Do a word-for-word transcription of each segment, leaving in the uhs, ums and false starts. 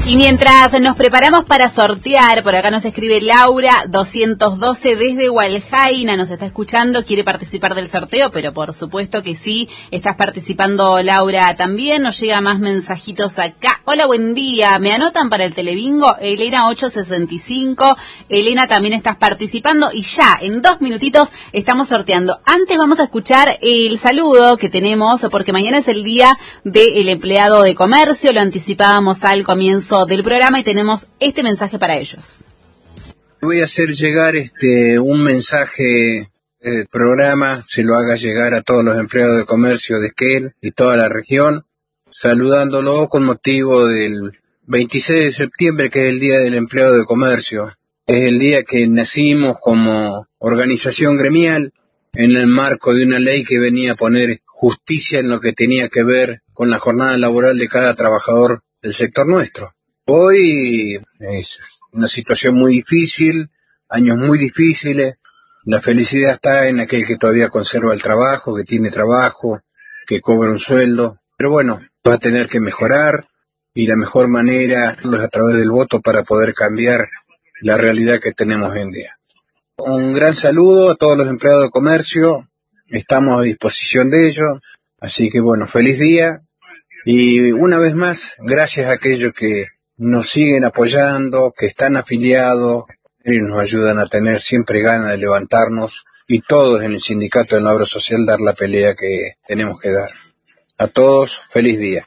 Y mientras nos preparamos para sortear, por acá nos escribe Laura doscientos doce desde Hualjaina, nos está escuchando, quiere participar del sorteo, pero por supuesto que sí, estás participando Laura también, nos llega más mensajitos acá. Hola, buen día, ¿me anotan para el telebingo? Elena ocho sesenta y cinco, Elena también estás participando y ya en dos minutitos estamos sorteando. Antes vamos a escuchar el saludo que tenemos, porque mañana es el día del empleado de comercio, lo anticipábamos al comienzo del programa y tenemos este mensaje para ellos. Voy a hacer llegar este un mensaje del programa, se lo haga llegar a todos los empleados de comercio de Esquel y toda la región, saludándolo con motivo del veintiséis de septiembre, que es el Día del Empleado de Comercio. Es el día que nacimos como organización gremial en el marco de una ley que venía a poner justicia en lo que tenía que ver con la jornada laboral de cada trabajador del sector nuestro. Hoy es una situación muy difícil, años muy difíciles. La felicidad está en aquel que todavía conserva el trabajo, que tiene trabajo, que cobra un sueldo. Pero bueno, va a tener que mejorar y la mejor manera es a través del voto para poder cambiar la realidad que tenemos hoy en día. Un gran saludo a todos los empleados de comercio, estamos a disposición de ellos, así que bueno, feliz día y una vez más, gracias a aquellos que nos siguen apoyando, que están afiliados y nos ayudan a tener siempre ganas de levantarnos y todos en el Sindicato de la Obra Social dar la pelea que tenemos que dar. A todos, feliz día.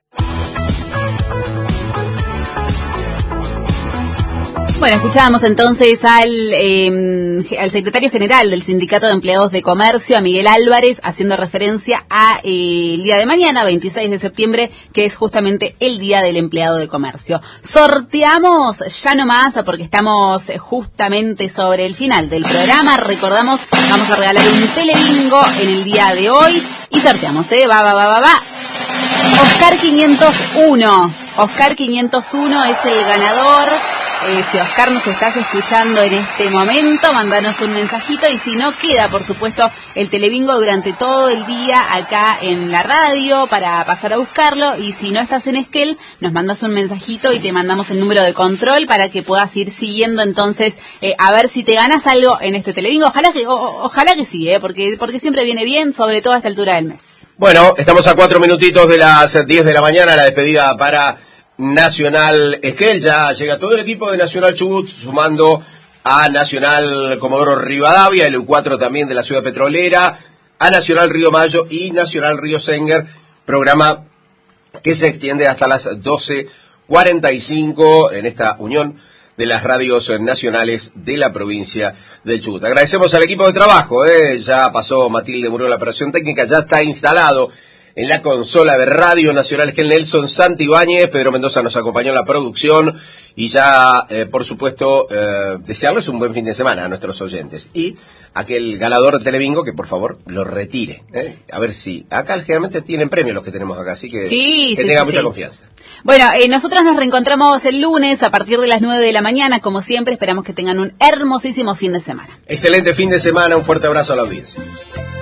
Bueno, escuchábamos entonces al, eh, al secretario general del Sindicato de Empleados de Comercio, a Miguel Álvarez, haciendo referencia a eh, el día de mañana, veintiséis de septiembre, que es justamente el Día del Empleado de Comercio. Sorteamos ya nomás, porque estamos justamente sobre el final del programa. Recordamos, vamos a regalar un telebingo en el día de hoy y sorteamos, ¿eh? Va, va, va, va, va. Oscar quinientos uno. Oscar quinientos uno es el ganador. Eh, si Oscar nos estás escuchando en este momento, mandanos un mensajito y si no, queda por supuesto el telebingo durante todo el día acá en la radio para pasar a buscarlo y si no estás en Esquel, nos mandas un mensajito y te mandamos el número de control para que puedas ir siguiendo entonces eh, a ver si te ganas algo en este telebingo. Ojalá que, o, ojalá que sí, eh, porque, porque siempre viene bien, sobre todo a esta altura del mes. Bueno, estamos a cuatro minutitos de las diez de la mañana, la despedida para Nacional Esquel, ya llega todo el equipo de Nacional Chubut, sumando a Nacional Comodoro Rivadavia, el U cuatro también de la ciudad petrolera, a Nacional Río Mayo y Nacional Río Senguer, programa que se extiende hasta las doce cuarenta y cinco en esta unión de las radios nacionales de la provincia del Chubut. Agradecemos al equipo de trabajo, ¿eh? Ya pasó Matilde Murió la operación técnica, ya está instalado en la consola de Radio Nacional Esquel Nelson Santibáñez, Pedro Mendoza nos acompañó en la producción y ya, eh, por supuesto, eh, desearles un buen fin de semana a nuestros oyentes. Y aquel ganador de Telebingo que por favor lo retire. ¿eh? A ver si, acá generalmente tienen premios los que tenemos acá, así que, sí, que sí, tenga sí, mucha sí. confianza. Bueno, eh, nosotros nos reencontramos el lunes a partir de las nueve de la mañana, como siempre, esperamos que tengan un hermosísimo fin de semana. Excelente fin de semana, un fuerte abrazo a la audiencia.